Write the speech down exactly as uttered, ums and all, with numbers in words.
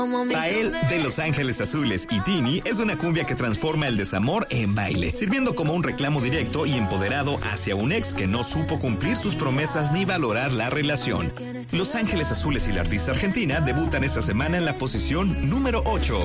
Pael de Los Ángeles Azules y Tini es una cumbia que transforma el desamor en baile, sirviendo como un reclamo directo y empoderado hacia un ex que no supo cumplir sus promesas ni valorar la relación. Los Ángeles Azules y la artista argentina debutan esta semana en la posición número ocho.